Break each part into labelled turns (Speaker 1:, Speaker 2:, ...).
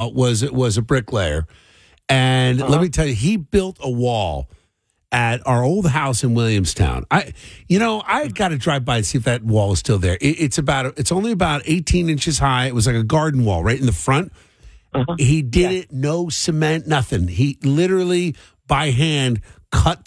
Speaker 1: was a bricklayer. And let me tell you, he built a wall at our old house in Williamstown. I got to drive by and see if that wall is still there. It's only about 18 inches high. It was like a garden wall right in the front. He did it, no cement, nothing. He literally by hand cut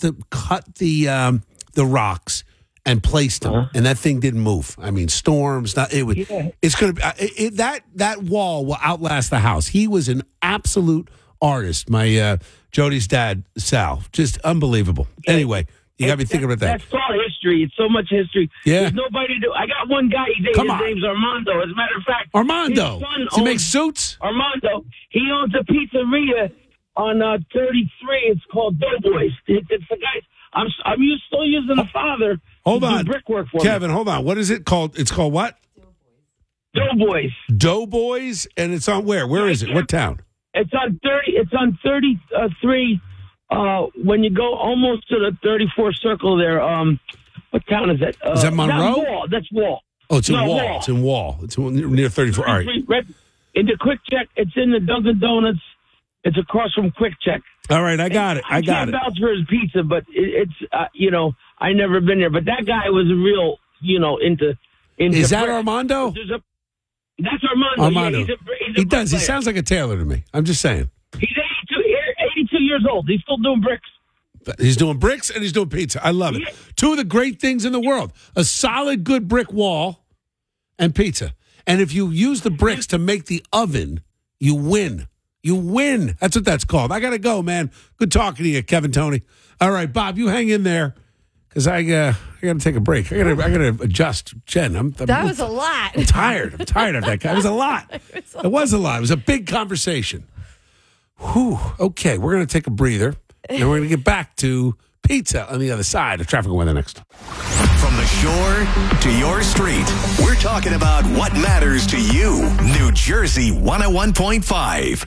Speaker 1: the rocks and placed them, and that thing didn't move. I mean, storms. It's going to be that wall will outlast the house. He was an absolute artist. My Jody's dad, Sal, just unbelievable. Anyway, you got me thinking about that.
Speaker 2: That's all history. It's so much history.
Speaker 1: Yeah.
Speaker 2: There's nobody to. I got one guy. His name's Armando. As a matter of fact,
Speaker 1: Armando. Does he make suits?
Speaker 2: Armando. He owns a pizzeria on 33. It's called Doughboys. It's the guy. I'm still using the father.
Speaker 1: Hold on,
Speaker 2: brickwork for
Speaker 1: Kevin.
Speaker 2: me.
Speaker 1: Hold on. What is it called? It's called what?
Speaker 2: Doughboys.
Speaker 1: Doughboys, and it's on where? Where is it? What town?
Speaker 2: It's on 30. It's on 33. When you go almost to the 34 circle there. What town is that?
Speaker 1: Is that Monroe?
Speaker 2: Wall. That's Wall.
Speaker 1: Oh, it's in Wall. It's in Wall. It's near 34. All right.
Speaker 2: Right in the Quick Check. It's in the Dunkin' Donuts. It's across from Quick Check.
Speaker 1: All right, I got it. I got it.
Speaker 2: I can't vouch for his pizza, but it's I never been there. But that guy was real, into.
Speaker 1: Is that Armando?
Speaker 2: That's Armando.
Speaker 1: Armando.
Speaker 2: Yeah,
Speaker 1: he does. He sounds like a tailor to me. I'm just saying.
Speaker 2: He's 82 years old. He's still doing bricks.
Speaker 1: He's doing bricks and he's doing pizza. I love it. Two of the great things in the world: a solid, good brick wall and pizza. And if you use the bricks to make the oven, you win. You win. That's what that's called. I got to go, man. Good talking to you, Kevin Tony. All right, Bob, you hang in there because I got to take a break. I got to adjust. Jen,
Speaker 3: that was a lot.
Speaker 1: I'm tired. I'm tired of that guy. It was a lot. It was a lot. It was a big conversation. Whew. Okay, we're going to take a breather, and we're going to get back to pizza on the other side of Traffic Weather next.
Speaker 4: From the shore to your street, we're talking about what matters to you. New Jersey 101.5.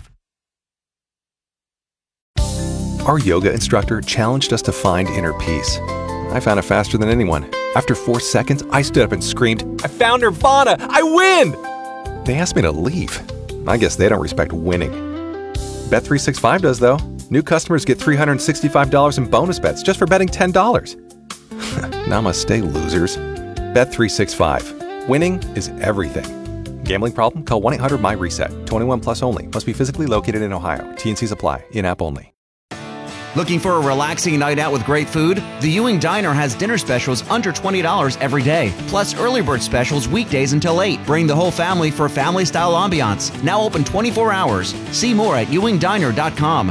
Speaker 5: Our yoga instructor challenged us to find inner peace. I found it faster than anyone. After 4 seconds, I stood up and screamed, "I found Nirvana! I win!" They asked me to leave. I guess they don't respect winning. Bet365 does, though. New customers get $365 in bonus bets just for betting $10. Namaste, losers. Bet365. Winning is everything. Gambling problem? Call 1-800-MY-RESET. 21 plus only. Must be physically located in Ohio. T&Cs apply. In-app only.
Speaker 6: Looking for a relaxing night out with great food? The Ewing Diner has dinner specials under $20 every day, plus early bird specials weekdays until 8. Bring the whole family for family-style ambiance. Now open 24 hours. See more at ewingdiner.com.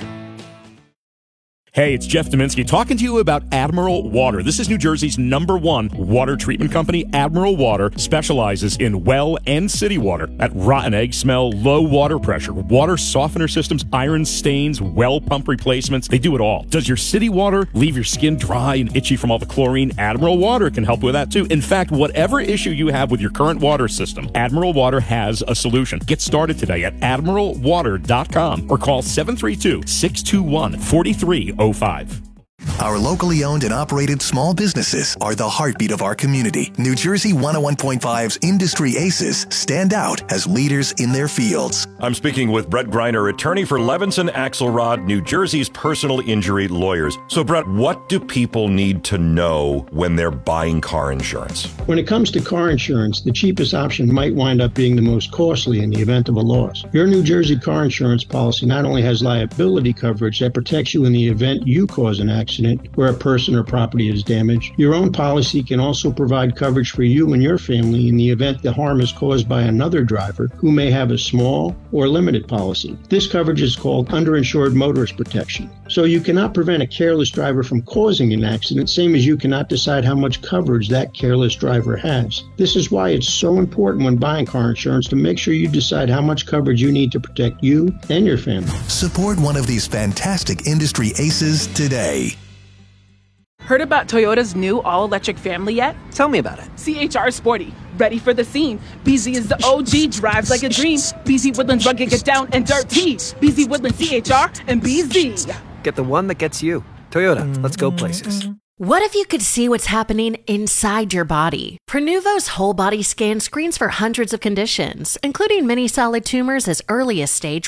Speaker 7: Hey, it's Jeff Dominski talking to you about Admiral Water. This is New Jersey's #1 water treatment company. Admiral Water specializes in well and city water. That rotten egg smell, low water pressure, water softener systems, iron stains, well pump replacements. They do it all. Does your city water leave your skin dry and itchy from all the chlorine? Admiral Water can help with that too. In fact, whatever issue you have with your current water system, Admiral Water has a solution. Get started today at admiralwater.com or call 732-621-4305.
Speaker 4: Our locally owned and operated small businesses are the heartbeat of our community. New Jersey 101.5's Industry Aces stand out as leaders in their fields.
Speaker 8: I'm speaking with Brett Greiner, attorney for Levinson Axelrod, New Jersey's personal injury lawyers. So, Brett, what do people need to know when they're buying car insurance?
Speaker 9: When it comes to car insurance, the cheapest option might wind up being the most costly in the event of a loss. Your New Jersey car insurance policy not only has liability coverage that protects you in the event you cause an accident where a person or property is damaged, your own policy can also provide coverage for you and your family in the event the harm is caused by another driver who may have a small or limited policy. This coverage is called underinsured motorist protection. So you cannot prevent a careless driver from causing an accident, same as you cannot decide how much coverage that careless driver has. This is why it's so important when buying car insurance to make sure you decide how much coverage you need to protect you and your family.
Speaker 4: Support one of these fantastic industry aces today.
Speaker 10: Heard about Toyota's new all-electric family yet?
Speaker 11: Tell me about it.
Speaker 10: CHR Sporty, ready for the scene. BZ is the OG, drives like a dream. BZ Woodlands rugged, get down and dirty. BZ Woodlands CHR and BZ.
Speaker 11: Get the one that gets you. Toyota, let's go places.
Speaker 12: What if you could see what's happening inside your body? Prenuvo's whole body scan screens for hundreds of conditions, including many solid tumors as early as stage